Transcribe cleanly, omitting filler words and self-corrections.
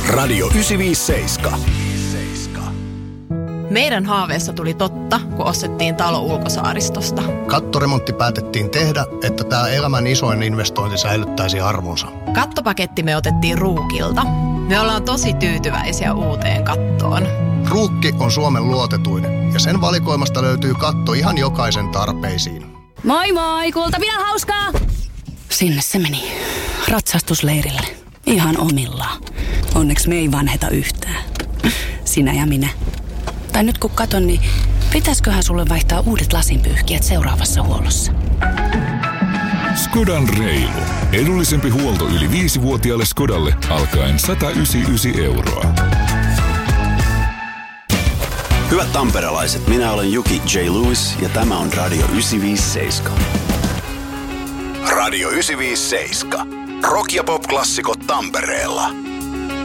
Radio 957. Meidän haaveessa tuli totta, kun ostettiin talo Ulkosaaristosta. Kattoremontti päätettiin tehdä, että tämä elämän isoin investointi säilyttäisi arvonsa. Kattopaketti me otettiin Ruukilta. Me ollaan tosi tyytyväisiä uuteen kattoon. Ruukki on Suomen luotetuin ja sen valikoimasta löytyy katto ihan jokaisen tarpeisiin. Moi moi, Kultapian hauskaa! Sinne se meni. Ratsastusleirille. Ihan omillaan. Onneksi me ei vanheta yhtään. Sinä ja minä. Tai nyt kun katon, niin pitäisköhän sulle vaihtaa uudet lasinpyyhkijät seuraavassa huollossa? Skodan reilu. Edullisempi huolto yli 5-vuotiaalle Skodalle alkaen 199 €. Hyvät tamperelaiset, minä olen Juki J. Lewis ja tämä on Radio 957. Radio 957. Rock- ja pop-klassikot Tampereella.